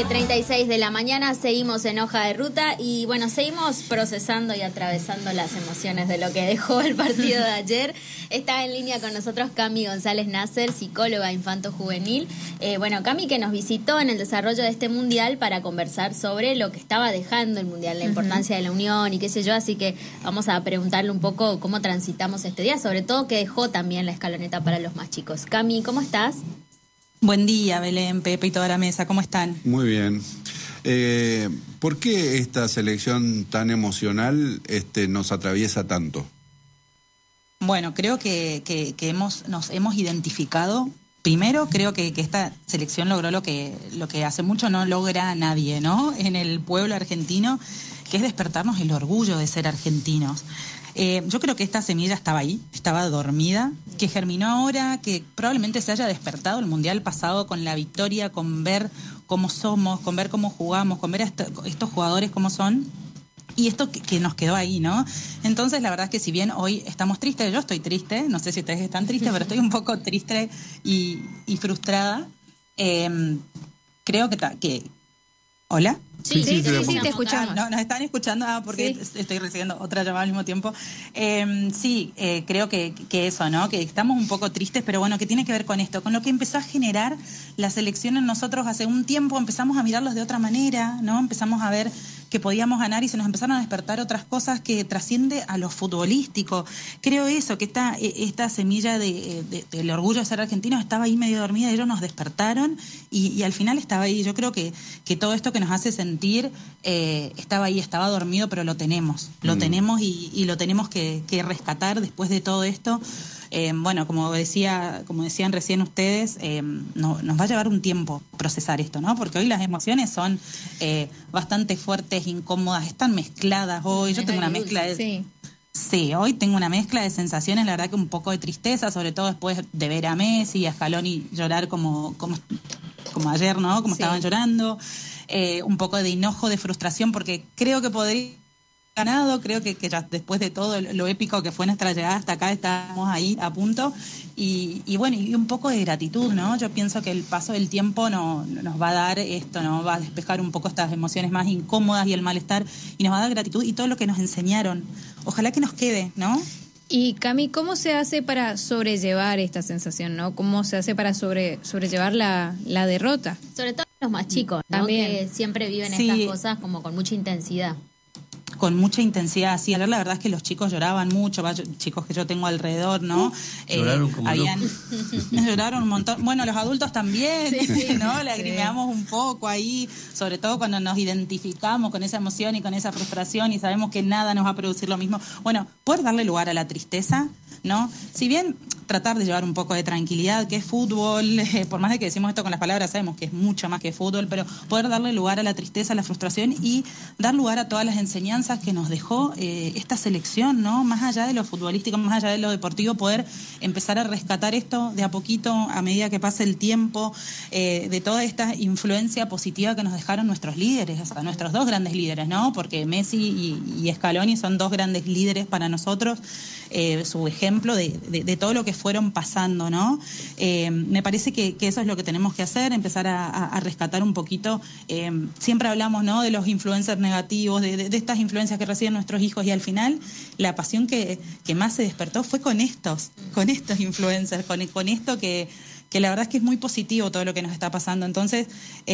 9:36 de la mañana, seguimos en Hoja de Ruta y bueno, seguimos procesando y atravesando las emociones de lo que dejó el partido de ayer. Está en línea con nosotros Cami González Nasser, psicóloga infanto-juvenil. Bueno, Cami que nos visitó en el desarrollo de este mundial para conversar sobre lo que estaba dejando el mundial, la importancia de la unión y qué sé yo, así que vamos a preguntarle un poco cómo transitamos este día, sobre todo qué dejó también la escaloneta para los más chicos. Cami, ¿cómo estás? Buen día, Belén, Pepe y toda la mesa. ¿Cómo están? Muy bien. ¿Por qué esta selección tan emocional nos atraviesa tanto? Bueno, creo que nos hemos identificado. Primero, creo que esta selección logró lo que hace mucho no logra nadie, ¿no? En el pueblo argentino, que es despertarnos el orgullo de ser argentinos. Yo creo que esta semilla estaba ahí, estaba dormida, que germinó ahora, que probablemente se haya despertado el Mundial pasado con la victoria, con ver cómo somos, con ver cómo jugamos, con ver a estos jugadores cómo son, y esto que nos quedó ahí, ¿no? Entonces, la verdad es que si bien hoy estamos tristes, yo estoy triste, no sé si ustedes están tristes, pero estoy un poco triste y frustrada. Creo que... ¿Hola? Sí, te escuchamos. No, nos están escuchando, porque sí. Estoy recibiendo otra llamada al mismo tiempo. Creo que eso, ¿no? Que estamos un poco tristes, pero bueno, que tiene que ver con esto, con lo que empezó a generar la selección en nosotros hace un tiempo. Empezamos a mirarlos de otra manera, ¿no? Empezamos a ver que podíamos ganar y se nos empezaron a despertar otras cosas que trasciende a lo futbolístico. Creo eso, que esta semilla del orgullo de ser argentinos estaba ahí medio dormida, ellos nos despertaron y al final estaba ahí. Yo creo que todo esto que nos hace sentir estaba ahí, estaba dormido, pero lo tenemos y lo tenemos que rescatar después de todo esto. Bueno, como decían recién ustedes, nos va a llevar un tiempo procesar esto, ¿no? Porque hoy las emociones son bastante fuertes, incómodas, están mezcladas hoy. Yo tengo una mezcla de... Sí, hoy tengo una mezcla de sensaciones, la verdad que un poco de tristeza, sobre todo después de ver a Messi y a Scaloni llorar como ayer, ¿no? Como estaban llorando. Un poco de enojo, de frustración, porque creo que podría ganado, creo que ya después de todo lo épico que fue nuestra llegada hasta acá, estamos ahí a punto y bueno, y un poco de gratitud, ¿no? Yo pienso que el paso del tiempo nos va a dar esto, ¿no? Va a despejar un poco estas emociones más incómodas y el malestar y nos va a dar gratitud y todo lo que nos enseñaron. Ojalá que nos quede, ¿no? Y Cami, ¿cómo se hace para sobrellevar esta sensación, no? ¿Cómo se hace para sobrellevar la derrota? Sobre todo los más chicos, ¿no? También. Que siempre viven estas cosas como con mucha intensidad. Con mucha intensidad, sí. Ayer la verdad es que los chicos lloraban mucho, chicos que yo tengo alrededor, ¿no? Lloraron como lloraron un montón. Bueno, los adultos también, sí, ¿no? Lagrimeamos un poco ahí, sobre todo cuando nos identificamos con esa emoción y con esa frustración y sabemos que nada nos va a producir lo mismo. Bueno, poder darle lugar a la tristeza, ¿no? Si bien tratar de llevar un poco de tranquilidad, que es fútbol, por más de que decimos esto con las palabras, sabemos que es mucho más que fútbol, pero poder darle lugar a la tristeza, a la frustración y dar lugar a todas las enseñanzas que nos dejó esta selección, ¿no? Más allá de lo futbolístico, más allá de lo deportivo, poder empezar a rescatar esto de a poquito a medida que pase el tiempo, de toda esta influencia positiva que nos dejaron nuestros líderes, o sea, nuestros dos grandes líderes, ¿no? Porque Messi y Scaloni son dos grandes líderes para nosotros, su ejemplo de todo lo que fueron pasando, ¿no? Me parece que eso es lo que tenemos que hacer, empezar a rescatar un poquito. Siempre hablamos, ¿no? De los influencers negativos, de estas influencias que reciben nuestros hijos, y al final la pasión que más se despertó fue con estos influencers, con esto que la verdad es que es muy positivo todo lo que nos está pasando. Entonces,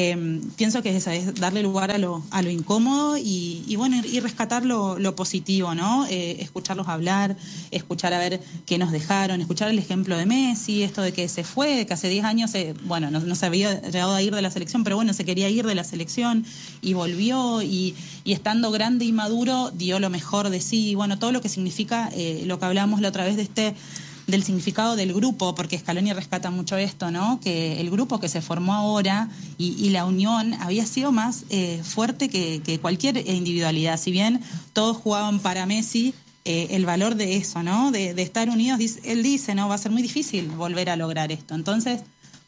pienso que eso es darle lugar a lo incómodo y bueno, y rescatar lo positivo, ¿no? Escucharlos hablar, escuchar a ver qué nos dejaron, escuchar el ejemplo de Messi, esto de que se fue, de que hace 10 años, no se había llegado a ir de la selección, pero bueno, se quería ir de la selección y volvió y estando grande y maduro dio lo mejor de sí. Bueno, todo lo que significa lo que hablábamos la otra vez del significado del grupo, porque Scaloni rescata mucho esto, ¿no? Que el grupo que se formó ahora y la unión había sido más fuerte que cualquier individualidad. Si bien todos jugaban para Messi, el valor de eso, ¿no? De estar unidos, él dice, ¿no? Va a ser muy difícil volver a lograr esto. Entonces,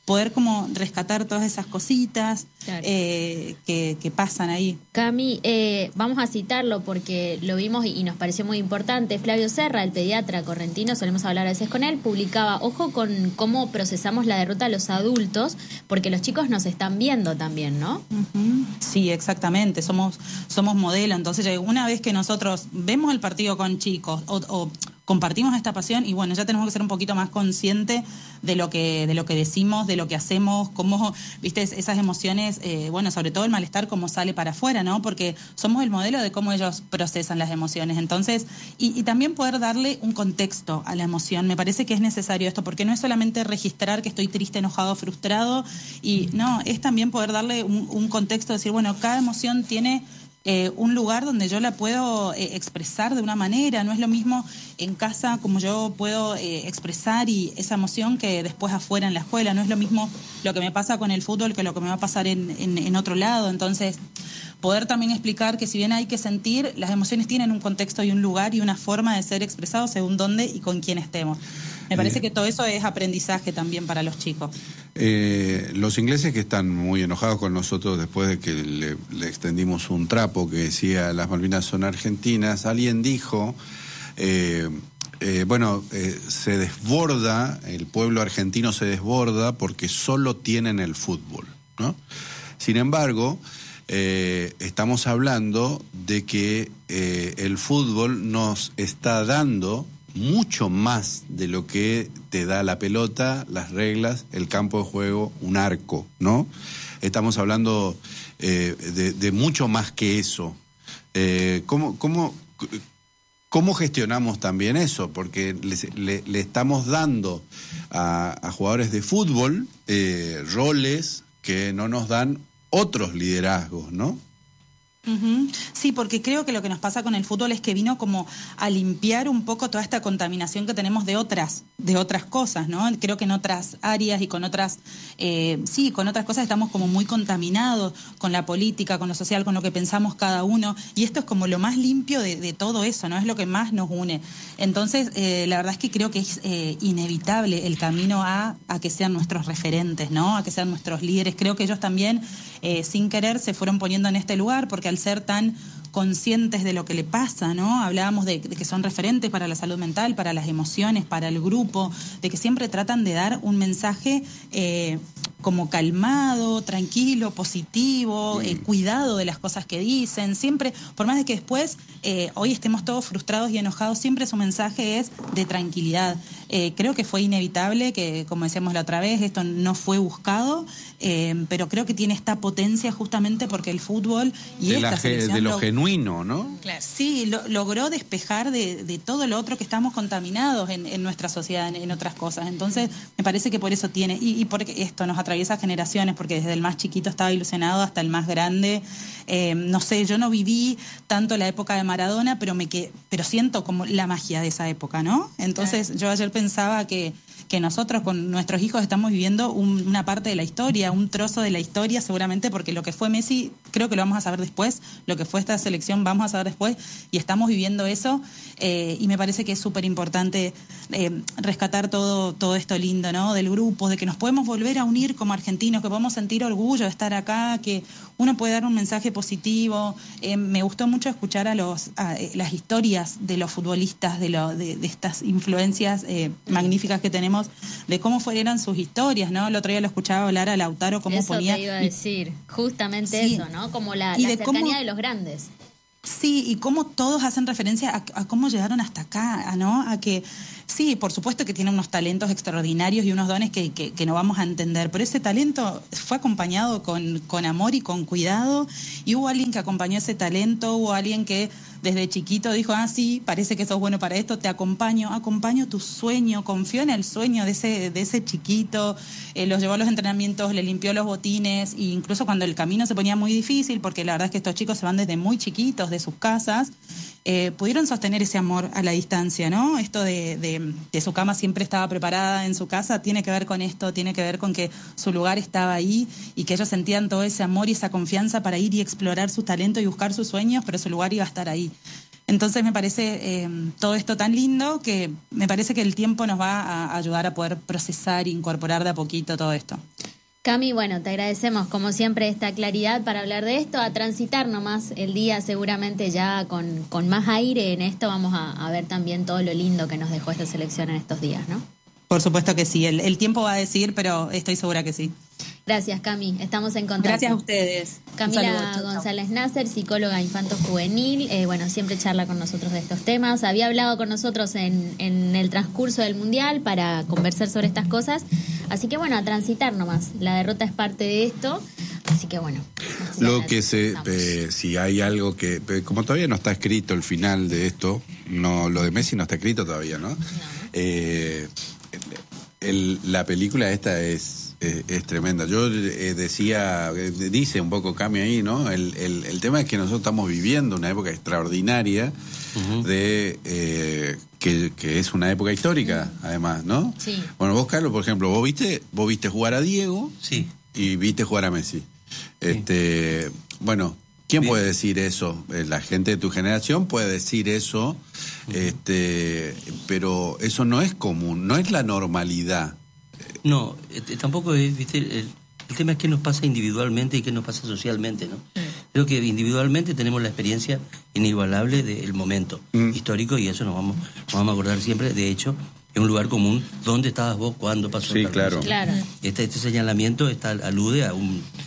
poder como rescatar todas esas cositas Claro. que pasan ahí. Cami, vamos a citarlo porque lo vimos y nos pareció muy importante. Flavio Serra, el pediatra correntino, solemos hablar a veces con él, publicaba, ojo con cómo procesamos la derrota los adultos, porque los chicos nos están viendo también, ¿no? Ujú. Sí, exactamente, somos modelo, entonces una vez que nosotros vemos el partido con chicos o compartimos esta pasión y bueno, ya tenemos que ser un poquito más conscientes de lo que decimos, de lo que hacemos, cómo, viste, esas emociones, bueno, sobre todo el malestar, cómo sale para afuera, ¿no? Porque somos el modelo de cómo ellos procesan las emociones. Entonces, y también poder darle un contexto a la emoción. Me parece que es necesario esto, porque no es solamente registrar que estoy triste, enojado, frustrado, y no, es también poder darle un contexto, decir, bueno, cada emoción tiene un lugar donde yo la puedo expresar de una manera. No es lo mismo en casa como yo puedo expresar y esa emoción que después afuera en la escuela. No es lo mismo lo que me pasa con el fútbol que lo que me va a pasar en otro lado. Entonces, poder también explicar que si bien hay que sentir, las emociones tienen un contexto y un lugar y una forma de ser expresados según dónde y con quién estemos. Me parece que todo eso es aprendizaje también para los chicos. Los ingleses que están muy enojados con nosotros después de que le extendimos un trapo que decía las Malvinas son argentinas, alguien dijo, se desborda, el pueblo argentino se desborda porque solo tienen el fútbol, ¿no? Sin embargo, estamos hablando de que el fútbol nos está dando mucho más de lo que te da la pelota, las reglas, el campo de juego, un arco, ¿no? Estamos hablando de mucho más que eso. ¿Cómo gestionamos también eso? Porque le estamos dando a jugadores de fútbol roles que no nos dan otros liderazgos, ¿no? Uh-huh. Sí, porque creo que lo que nos pasa con el fútbol es que vino como a limpiar un poco toda esta contaminación que tenemos de otras cosas, ¿no? Creo que en otras áreas y con otras cosas estamos como muy contaminados con la política, con lo social, con lo que pensamos cada uno, y esto es como lo más limpio de todo eso, ¿no? Es lo que más nos une. Entonces, la verdad es que creo que es inevitable el camino a que sean nuestros referentes, ¿no? A que sean nuestros líderes. Creo que ellos también, sin querer, se fueron poniendo en este lugar, porque al ser tan conscientes de lo que le pasa, ¿no? Hablábamos de que son referentes para la salud mental, para las emociones, para el grupo, de que siempre tratan de dar un mensaje como calmado, tranquilo, positivo, cuidado de las cosas que dicen, siempre, por más de que después hoy estemos todos frustrados y enojados, siempre su mensaje es de tranquilidad. Creo que fue inevitable, que como decíamos la otra vez, esto no fue buscado, pero creo que tiene esta potencia justamente porque el fútbol y esta selección de lo genuino, ¿no? Claro. Sí, logró despejar de todo lo otro que estamos contaminados en nuestra sociedad, en otras cosas. Entonces, me parece que por eso tiene, y porque esto nos atraviesa generaciones, porque desde el más chiquito estaba ilusionado hasta el más grande. No sé, yo no viví tanto la época de Maradona, pero siento como la magia de esa época, ¿no? Entonces, claro. Yo ayer pensaba que nosotros con nuestros hijos estamos viviendo una parte de la historia, un trozo de la historia seguramente, porque lo que fue Messi creo que lo vamos a saber después, lo que fue esta selección vamos a saber después, y estamos viviendo eso, y me parece que es súper importante rescatar todo esto lindo, ¿no? Del grupo, de que nos podemos volver a unir como argentinos, que podemos sentir orgullo de estar acá, que uno puede dar un mensaje positivo. Me gustó mucho escuchar las historias de los futbolistas, de estas influencias magníficas que tenemos, de cómo eran sus historias, ¿no? El otro día lo escuchaba hablar a Lautaro, cómo eso ponía... Eso te iba a decir, justamente sí. Eso, ¿no? Como la cercanía de los grandes. Sí, y cómo todos hacen referencia a cómo llegaron hasta acá, ¿no? A que, sí, por supuesto que tienen unos talentos extraordinarios y unos dones que no vamos a entender, pero ese talento fue acompañado con amor y con cuidado, y hubo alguien que acompañó ese talento, hubo alguien que desde chiquito dijo, sí, parece que sos bueno para esto, te acompaño tu sueño, confío en el sueño de ese chiquito, los llevó a los entrenamientos, le limpió los botines, e incluso cuando el camino se ponía muy difícil, porque la verdad es que estos chicos se van desde muy chiquitos de sus casas, pudieron sostener ese amor a la distancia, ¿no? Esto de su cama siempre estaba preparada en su casa, tiene que ver con esto, tiene que ver con que su lugar estaba ahí y que ellos sentían todo ese amor y esa confianza para ir y explorar su talento y buscar sus sueños, pero su lugar iba a estar ahí. Entonces me parece todo esto tan lindo que me parece que el tiempo nos va a ayudar a poder procesar e incorporar de a poquito todo esto. Cami, bueno, te agradecemos como siempre esta claridad para hablar de esto, a transitar nomás el día seguramente ya con más aire en esto, vamos a ver también todo lo lindo que nos dejó esta selección en estos días, ¿no? Por supuesto que sí, el tiempo va a decir, pero estoy segura que sí. Gracias, Cami, estamos en contacto. Gracias a ustedes. Camila González Nasser, psicóloga infanto-juvenil, siempre charla con nosotros de estos temas. Había hablado con nosotros en el transcurso del Mundial para conversar sobre estas cosas. Así que bueno, a transitar nomás. La derrota es parte de esto. Así que bueno. Lo que si hay algo que, como todavía no está escrito el final de esto, no, lo de Messi no está escrito todavía, ¿no? La película esta es tremenda. Yo dice un poco Cami ahí, ¿no? El tema es que nosotros estamos viviendo una época extraordinaria de que es una época histórica, además, ¿no? Sí. Bueno, vos, Carlos, por ejemplo, vos viste jugar a Diego, sí, y viste jugar a Messi. Bueno, ¿quién puede decir eso? La gente de tu generación puede decir eso, pero eso no es común, no es la normalidad. No, tampoco es, viste, el tema es qué nos pasa individualmente y qué nos pasa socialmente, ¿no? Creo que individualmente tenemos la experiencia inigualable del momento histórico y eso nos vamos a acordar siempre. De hecho, es un lugar común. ¿Dónde estabas vos? ¿Cuándo pasó? Sí, claro. Este señalamiento alude a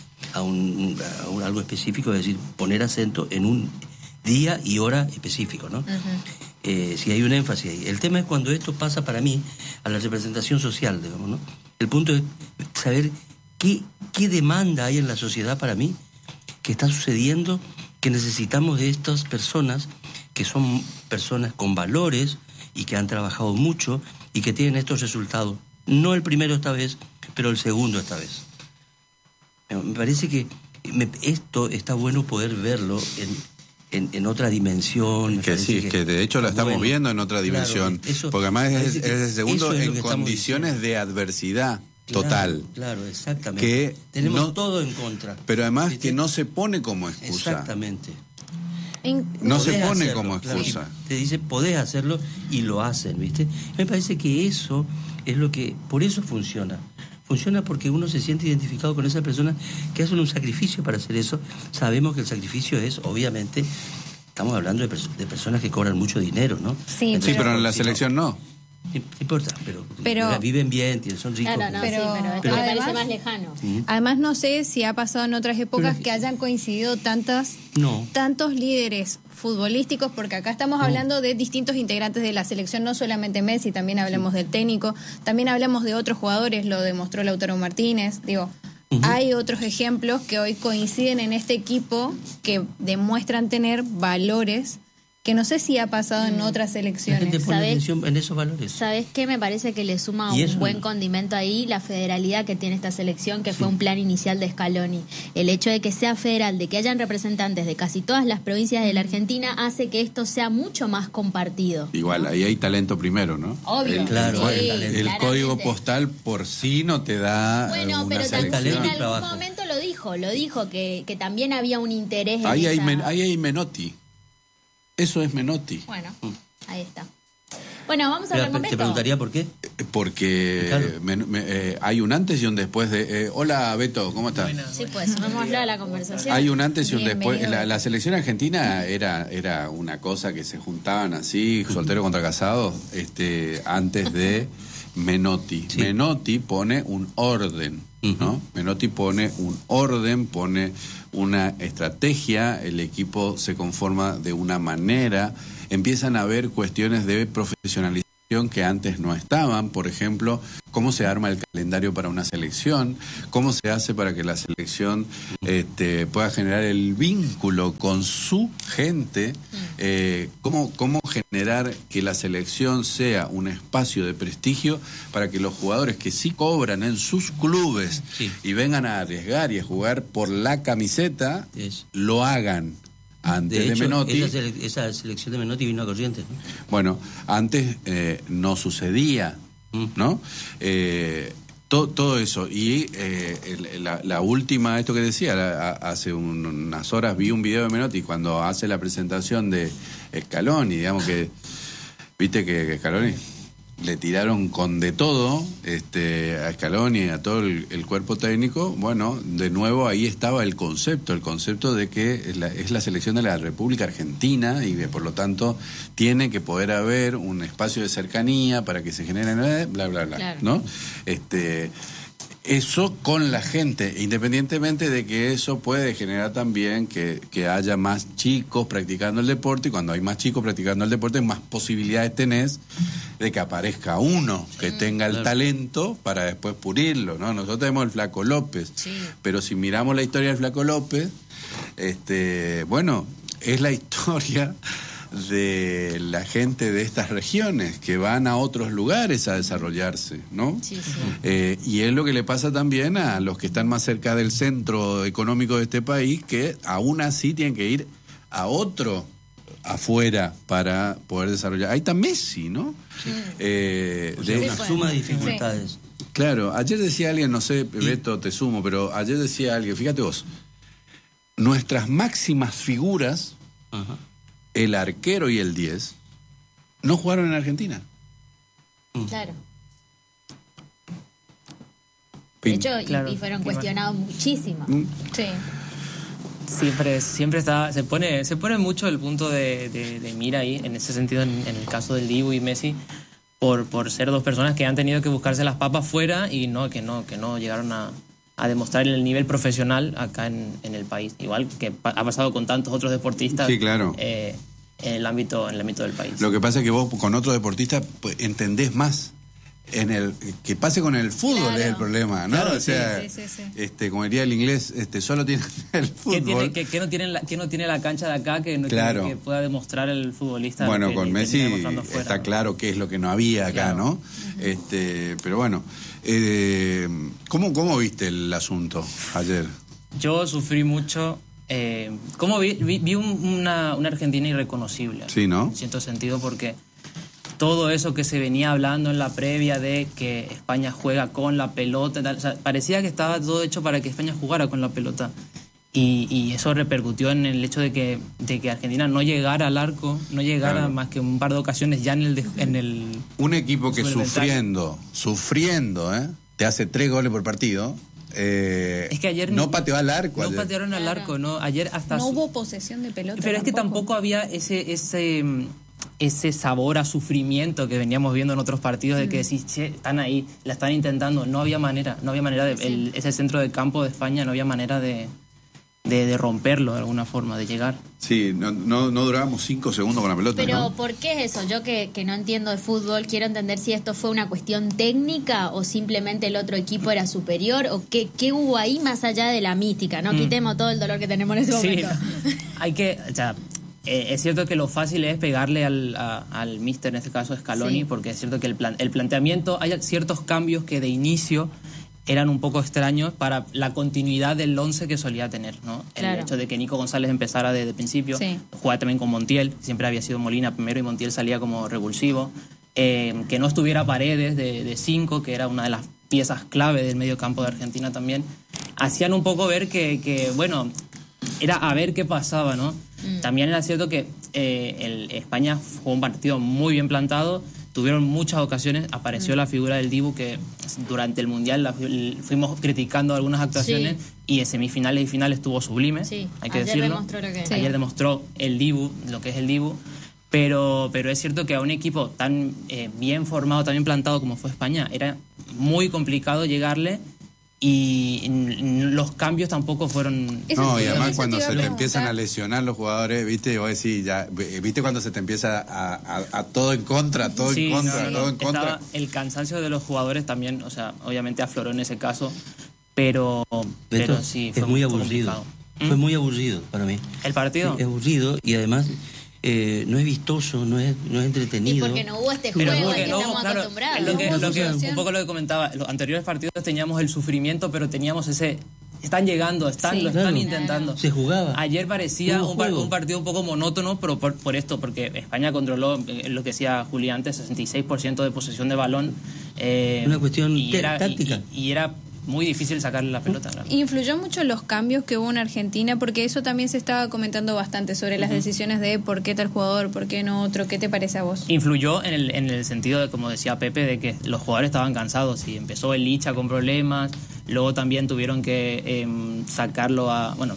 algo específico, es decir, poner acento en un día y hora específico, ¿no? Si hay un énfasis ahí. El tema es cuando esto pasa para mí a la representación social, digamos, ¿no? El punto es saber qué demanda hay en la sociedad para mí, que está sucediendo, que necesitamos de estas personas, que son personas con valores y que han trabajado mucho y que tienen estos resultados. No el primero esta vez, pero el segundo esta vez. Me parece que esto está bueno poder verlo en otra dimensión. Que sí, que de hecho la estamos viendo en otra dimensión. Claro, porque además es el segundo en condiciones de adversidad total. Claro, exactamente. Que tenemos todo en contra. Pero además, ¿sí?, que no se pone como excusa. Exactamente. No se pone hacerlo, como excusa. Claro, te dice, podés hacerlo y lo hacen, ¿viste? Me parece que eso es lo que, por eso funciona. Funciona porque uno se siente identificado con esas personas que hacen un sacrificio para hacer eso. Sabemos que el sacrificio es, obviamente, estamos hablando de personas que cobran mucho dinero, ¿no? Sí, entonces, pero en la selección no. No importa, pero viven bien, son ricos. Claro, pero me parece más lejano. Además, no sé si ha pasado en otras épocas que hayan coincidido tantos líderes futbolísticos, porque acá estamos hablando de distintos integrantes de la selección, no solamente Messi, también hablamos del técnico, también hablamos de otros jugadores, lo demostró Lautaro Martínez, hay otros ejemplos que hoy coinciden en este equipo que demuestran tener valores que no sé si ha pasado en otras selecciones. La gente pone atención en esos valores. ¿Sabes qué? Me parece que le suma un buen condimento ahí la federalidad que tiene esta selección, que fue un plan inicial de Scaloni. El hecho de que sea federal, de que hayan representantes de casi todas las provincias de la Argentina, hace que esto sea mucho más compartido. Igual, ahí hay talento primero, ¿no? Obvio. El código postal por sí no te da bueno, pero también en algún momento lo dijo que también había un interés en ahí hay Menotti. Eso es Menotti. Bueno, ahí está. Bueno, vamos a hablar con Te preguntaría por qué. Porque hay un antes y un después de... hola, Beto, ¿cómo estás? Sí, pues, sumémoslo a la conversación. Hay un antes y un después. La selección argentina era una cosa que se juntaban así, soltero contra casado, antes de Menotti. Sí. Menotti pone un orden, ¿no? Menotti pone un orden, pone una estrategia, el equipo se conforma de una manera, empiezan a haber cuestiones de profesionalización que antes no estaban, por ejemplo, cómo se arma el calendario para una selección, cómo se hace para que la selección pueda generar el vínculo con su gente, cómo generar que la selección sea un espacio de prestigio para que los jugadores que sí cobran en sus clubes y vengan a arriesgar y a jugar por la camiseta, lo hagan. Antes de Menotti. Esa selección de Menotti vino a Corrientes, ¿no? Bueno, antes no sucedía, ¿no? Todo eso. Y la última, esto que decía, hace unas horas vi un video de Menotti cuando hace la presentación de Scaloni, digamos que, viste que Scaloni le tiraron con de todo a Scaloni y a todo el cuerpo técnico. Bueno, de nuevo ahí estaba el concepto de que es la selección de la República Argentina y por lo tanto tiene que poder haber un espacio de cercanía para que se generen bla, bla, bla, claro. ¿No? Eso con la gente, independientemente de que eso puede generar también que haya más chicos practicando el deporte, y cuando hay más chicos practicando el deporte, más posibilidades tenés de que aparezca uno que tenga el talento para después pulirlo, ¿no? Nosotros tenemos el Flaco López, pero si miramos la historia del Flaco López, bueno, es la historia de la gente de estas regiones que van a otros lugares a desarrollarse, ¿no? Sí. Y es lo que le pasa también a los que están más cerca del centro económico de este país, que aún así tienen que ir a otro afuera para poder desarrollar. Ahí está Messi, ¿no? De una suma de dificultades. Sí. Claro, ayer decía alguien, no sé, Beto, te sumo, pero ayer decía alguien, fíjate vos, nuestras máximas figuras, el arquero y el 10, no jugaron en Argentina. Claro. De hecho, y fueron cuestionados muchísimo. Sí. Siempre está, se pone mucho el punto de mira ahí, en ese sentido, en el caso del Dibu y Messi, por ser dos personas que han tenido que buscarse las papas fuera y que no llegaron a demostrar el nivel profesional acá en el país. Igual que ha pasado con tantos otros deportistas. Sí, claro. En el ámbito del país. Lo que pasa es que vos con otro deportista pues, entendés más. Que pase con el fútbol, claro. Es el problema, ¿no? Claro, o sea, sí. Como diría el inglés, solo tiene el fútbol. Que no tiene la cancha de acá claro. que pueda demostrar el futbolista. Bueno, con Messi está claro qué es lo que no había acá, claro. ¿no? Pero bueno, ¿cómo viste el asunto ayer? Yo sufrí mucho. ¿Cómo vi una Argentina irreconocible? Sí, ¿no? En cierto sentido, porque todo eso que se venía hablando en la previa de que España juega con la pelota, o sea, parecía que estaba todo hecho para que España jugara con la pelota. Y eso repercutió en el hecho de que Argentina no llegara al arco, no llegara claro. más que un par de ocasiones ya en el un equipo que sufriendo, te hace 3 goles por partido. Es que ayer no pateó al arco. No patearon al arco, no. Ayer hasta no hubo posesión de pelota. Pero es que tampoco había ese sabor a sufrimiento que veníamos viendo en otros partidos de que si están ahí, la están intentando, no había manera de ese centro de campo de España no había manera de romperlo de alguna forma, de llegar. Sí, no durábamos 5 segundos con la pelota. Pero ¿no? ¿por qué es eso? Yo que no entiendo de fútbol, quiero entender si esto fue una cuestión técnica o simplemente el otro equipo era superior o qué hubo ahí más allá de la mística, ¿no? Quitemos todo el dolor que tenemos en ese momento. Hay que, o sea, es cierto que lo fácil es pegarle al míster, en este caso Scaloni, porque es cierto que el planteamiento, hay ciertos cambios que de inicio eran un poco extraños para la continuidad del 11 que solía tener, ¿no? Claro. El hecho de que Nico González empezara desde el principio, jugaba también con Montiel, siempre había sido Molina primero y Montiel salía como revulsivo, que no estuviera Paredes de 5, que era una de las piezas clave del medio campo de Argentina también, hacían un poco ver que bueno, era a ver qué pasaba, ¿no? También era cierto que España fue un partido muy bien plantado. Tuvieron muchas ocasiones, apareció la figura del Dibu, que durante el Mundial fuimos criticando algunas actuaciones y en semifinales y finales estuvo sublime, hay que decirlo. Ayer demostró el Dibu, lo que es el Dibu, pero es cierto que a un equipo tan bien formado, tan bien plantado como fue España, era muy complicado llegarle. Y los cambios tampoco fueron... No, y además cuando se te empiezan a lesionar los jugadores, viste, vos decís, viste cuando se te empieza a todo en contra, todo en contra. El cansancio de los jugadores también, o sea, obviamente afloró en ese caso, pero sí, fue muy aburrido. Fue muy aburrido para mí. ¿El partido? Es aburrido y además... no es vistoso, no es entretenido. Y porque no hubo este juego al que estamos acostumbrados. Un poco lo que comentaba, en los anteriores partidos teníamos el sufrimiento, pero teníamos ese están llegando, lo están intentando. Se jugaba. Ayer parecía un partido un poco monótono, pero por esto, porque España controló, lo que decía Julián antes, 66% de posesión de balón. Una cuestión táctica. Y era muy difícil sacarle la pelota. Claro. Influyó mucho los cambios que hubo en Argentina, porque eso también se estaba comentando bastante sobre las decisiones de por qué tal jugador, por qué no otro. ¿Qué te parece a vos? Influyó en el sentido de, como decía Pepe, de que los jugadores estaban cansados y empezó el Licha con problemas. Luego también tuvieron que sacaron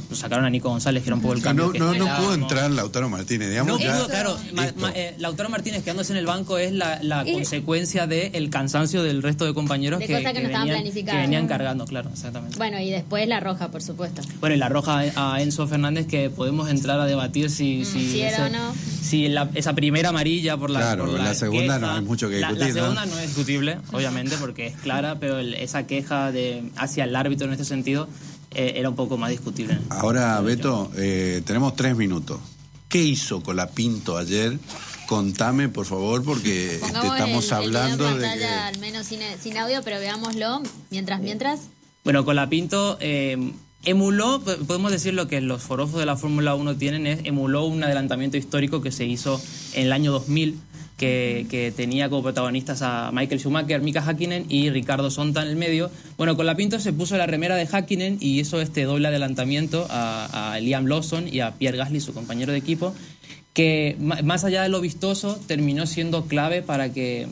a Nico González, que era un poco el cambio. No pudo entrar Lautaro Martínez, digamos. No pudo, claro. Lautaro Martínez quedándose en el banco es la consecuencia del cansancio del resto de compañeros que venían cargando, claro, exactamente. Bueno, y después la roja, por supuesto. Bueno, y la roja a Enzo Fernández, que podemos entrar a debatir si era o no. Si esa primera amarilla por la segunda queja, no hay mucho que discutir. La segunda no es discutible, obviamente, porque es clara, pero esa queja hacia el árbitro en este sentido era un poco más discutible. Ahora, Beto, tenemos 3 minutos. ¿Qué hizo Colapinto ayer? Contame, por favor, porque estamos hablando de pantalla, al menos sin audio, pero veámoslo mientras. Bueno, Colapinto emuló, podemos decir lo que los forofos de la Fórmula 1 emuló un adelantamiento histórico que se hizo en el año 2000, que tenía como protagonistas a Michael Schumacher, Mika Häkkinen y Ricardo Sonta en el medio. Bueno, Colapinto se puso la remera de Häkkinen y hizo este doble adelantamiento a Liam Lawson y a Pierre Gasly, su compañero de equipo, que más allá de lo vistoso terminó siendo clave para que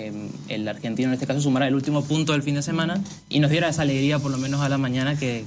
el argentino en este caso sumara el último punto del fin de semana y nos diera esa alegría por lo menos a la mañana que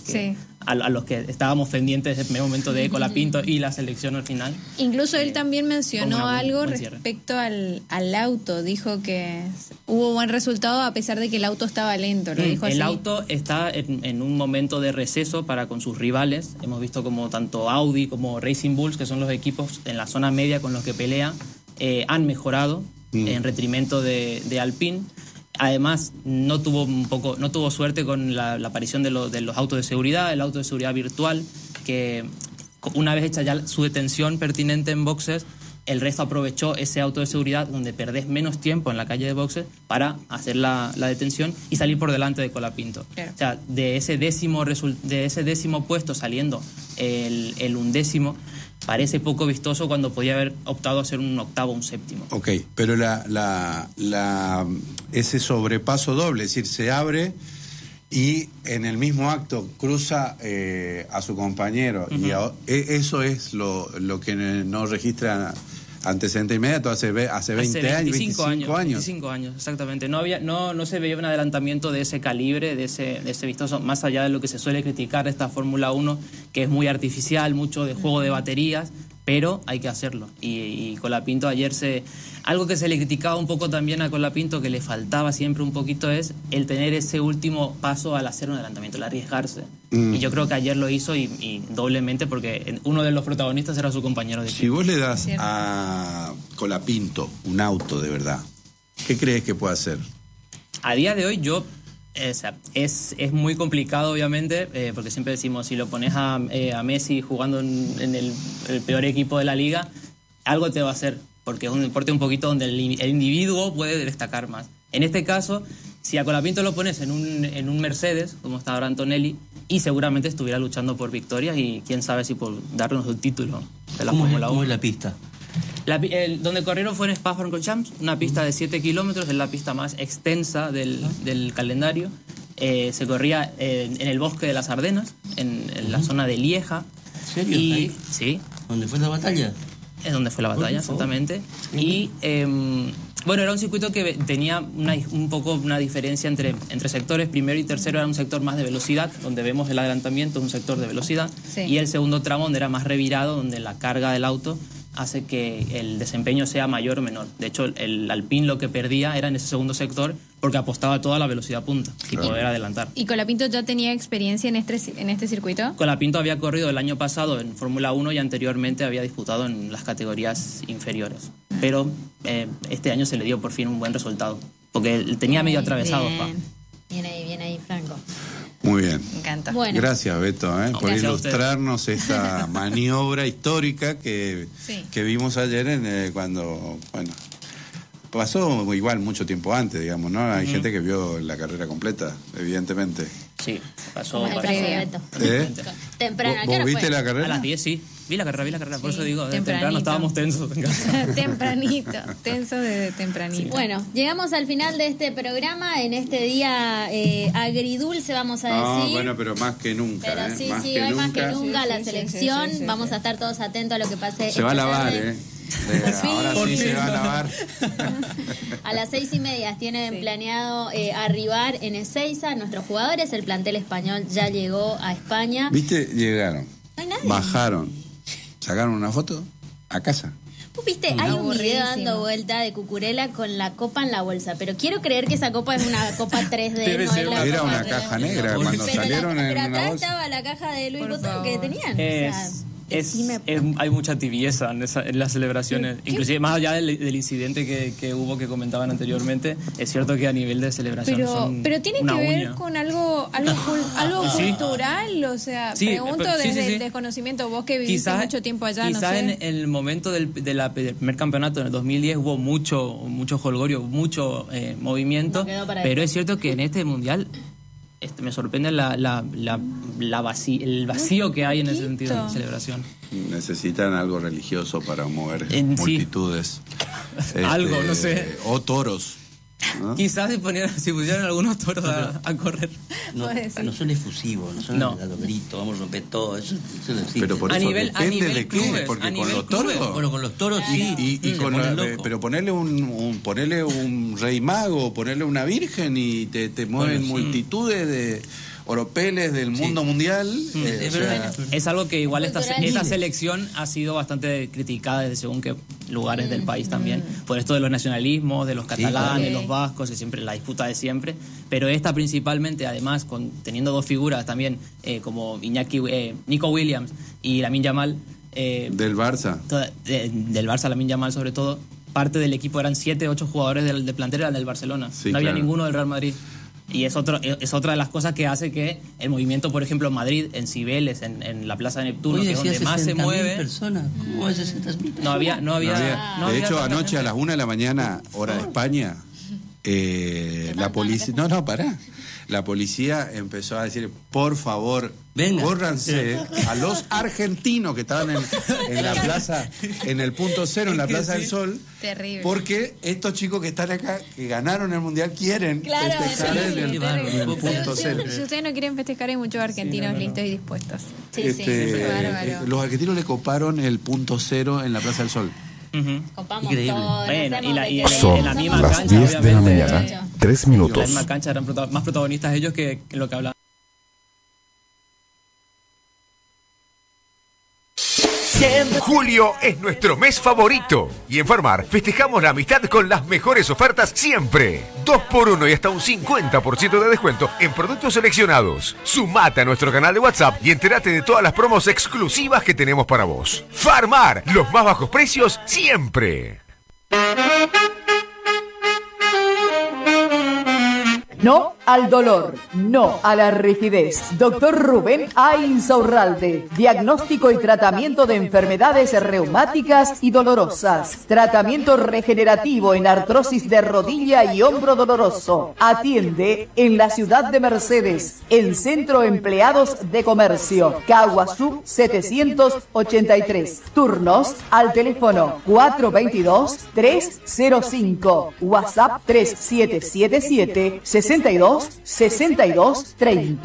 a los que estábamos pendientes desde el primer momento de Colapinto y la selección al final. Incluso él también mencionó algo respecto al auto, dijo que hubo buen resultado a pesar de que el auto estaba lento, lo dijo así. El auto está en un momento de receso para con sus rivales. Hemos visto como tanto Audi como Racing Bulls, que son los equipos en la zona media con los que pelea, han mejorado en detrimento de Alpine. Además, no tuvo suerte con la aparición de los autos de seguridad, el auto de seguridad virtual, que una vez hecha ya su detención pertinente en boxes, el resto aprovechó ese auto de seguridad donde perdés menos tiempo en la calle de boxes para hacer la detención y salir por delante de Colapinto. Claro. O sea, de ese décimo puesto saliendo el 11º, parece poco vistoso cuando podía haber optado a ser un octavo o un séptimo. Ok, pero ese sobrepaso doble, es decir, se abre y en el mismo acto cruza a su compañero. Y eso es lo que no registra antecedente inmediato hace 20 años, 25 años. 25 años, exactamente. No se veía un adelantamiento de ese calibre, de ese vistoso, más allá de lo que se suele criticar de esta Fórmula 1, que es muy artificial, mucho de juego de baterías, pero hay que hacerlo. Y Colapinto ayer algo que se le criticaba un poco también a Colapinto, que le faltaba siempre un poquito, es el tener ese último paso al hacer un adelantamiento, el arriesgarse. Y yo creo que ayer lo hizo y doblemente, porque uno de los protagonistas era su compañero de equipo. Si vos le das a Colapinto un auto de verdad, ¿qué crees que puede hacer? A día de hoy es muy complicado, obviamente, porque siempre decimos, si lo pones a Messi jugando en el peor equipo de la liga, algo te va a hacer, porque es un deporte un poquito donde el individuo puede destacar más. En este caso, si a Colapinto lo pones en un Mercedes, como está ahora Antonelli, y seguramente estuviera luchando por victorias y quién sabe si por darnos el título de la Fórmula 1. ¿Cómo es la pista? Donde corrieron fue en Spa-Francorchamps, una pista de 7 kilómetros, es la pista más extensa del calendario. Se corría en el bosque de las Ardenas, en la zona de Lieja. ¿En serio? ¿Ahí? Sí. ¿Dónde fue la batalla? Es donde fue la batalla, exactamente. Sí. Y bueno, era un circuito que tenía un poco una diferencia entre sectores. Primero y tercero era un sector más de velocidad, donde vemos el adelantamiento, un sector de velocidad. Sí. Y el segundo tramo, donde era más revirado, donde la carga del auto hace que el desempeño sea mayor o menor. De hecho, el Alpine lo que perdía era en ese segundo sector porque apostaba toda la velocidad punta y poder adelantar. ¿Y Colapinto ya tenía experiencia en este circuito? Colapinto había corrido el año pasado en Fórmula 1 y anteriormente había disputado en las categorías inferiores. Pero este año se le dio por fin un buen resultado, porque tenía medio atravesado. Bien ahí, Franco. Muy bien. Me encanta. Bueno. Gracias, Beto, por ilustrarnos esta maniobra histórica que vimos ayer cuando, pasó igual mucho tiempo antes, digamos, ¿no? Hay gente que vio la carrera completa, evidentemente. Sí, pasó. Como el caso de Beto. Temprano. ¿A qué hora ¿Vos viste fue? la carrera? A las 10, sí. Vi la carrera. Sí, Por eso digo, tempranito. temprano estábamos tensos. Tempranito, tenso desde tempranito. Sí. Bueno, llegamos al final de este programa, en este día agridulce, vamos a decir. Bueno, pero más que nunca. Pero sí, más sí, que hoy nunca. más que nunca la Sí, sí, selección. sí, Vamos a estar todos atentos a lo que pase. Se va a esta lavar, tarde. Ahora sí se va a lavar. A las 6:30 tienen planeado arribar en Ezeiza nuestros jugadores. El plantel español ya llegó a España. ¿Viste? Llegaron. No hay nadie. Bajaron. Sacaron una foto a casa. Vos viste, hay un video dando vuelta de Cucurella con la copa en la bolsa, pero quiero creer que esa copa es una copa 3D, no es la Era copa una real. caja negra cuando Pero salieron pero en una atrás bolsa. estaba la caja de Louis Por Vuitton que favor. tenían. O sea, decime- Hay mucha tibieza en las celebraciones. Inclusive más allá del incidente que hubo que comentaban anteriormente, es cierto que a nivel de celebración son Pero tiene una que ver uña. con algo Sí. cultural, o sea, Sí, pregunto pero- sí, desde sí, sí. el desconocimiento, vos que viviste mucho tiempo allá, no quizás sé. en el momento del primer campeonato, en el 2010, hubo mucho jolgorio, mucho movimiento, No quedó para pero después. es cierto que en este mundial me sorprende el vacío que hay en ese sentido de celebración. Necesitan algo religioso para mover Sí. multitudes. Algo, no sé. O toros. ¿no? Quizás si pusieran algunos toros a correr. No, Puede ser. no son efusivos, no son No. a los gritos, vamos a romper todo. Eso no existe. Pero por A eso nivel- a depende nivel de qué, clubes, porque a con nivel los toros. clubes. Bueno, con los toros sí. Y se con ponen la- locos. pero ponerle ponerle un rey mago, ponerle una virgen y te mueven Bueno, sí. multitudes de oropeles del mundo mundial. Es o sea, verdad. Es algo que igual esta Cultural. selección ha sido bastante criticada desde según qué lugares del país también, por esto de los nacionalismos, de los catalanes, claro. los vascos, es siempre la disputa de siempre, pero esta principalmente, además, teniendo dos figuras también, como Nico Williams y Lamine Yamal, del Barça. del Barça, Lamine Yamal sobre todo, parte del equipo eran 7, 8 jugadores del plantel eran del Barcelona, Sí, no había claro. ninguno del Real Madrid. Y es otra de las cosas que hace que el movimiento, por ejemplo, en Madrid, en Cibeles, en la Plaza de Neptuno, Hoy que es decía donde más se 60.000 mueve, personas. ¿Cómo es 60.000? no había De hecho, tanta anoche gente. a las 1 de la mañana, hora de España, la policía... No, pará. La policía empezó a decir, por favor, Venga. córranse a los argentinos que estaban en la plaza, en el punto cero, en la Plaza del Sol. Terrible. Porque estos chicos que están acá, que ganaron el Mundial, quieren Claro, festejar sí, en el qué bárbaro. punto cero. Si ustedes no quieren festejar, hay muchos argentinos listos y dispuestos. Sí, sí, bárbaro. Los argentinos le coparon el punto cero en la Plaza del Sol. Ujú. copamos Increíble. todo. Bueno, hacemos y la- de y que- la- Son en la misma las cancha, 10 de la obviamente. mañana, 3 En la minutos. misma cancha eran más protagonistas ellos que lo que hablaban. Julio es nuestro mes favorito y en Farmar festejamos la amistad con las mejores ofertas siempre. 2x1 y hasta un 50% de descuento en productos seleccionados. Sumate a nuestro canal de WhatsApp y entérate de todas las promos exclusivas que tenemos para vos. Farmar, los más bajos precios siempre. No al dolor, no a la rigidez. Doctor Rubén A. Insaurralde. Diagnóstico y tratamiento de enfermedades reumáticas y dolorosas. Tratamiento regenerativo en artrosis de rodilla y hombro doloroso. Atiende en la ciudad de Mercedes, en Centro Empleados de Comercio, Caguazú 783. Turnos al teléfono 422-305. WhatsApp 3777 62 62 30.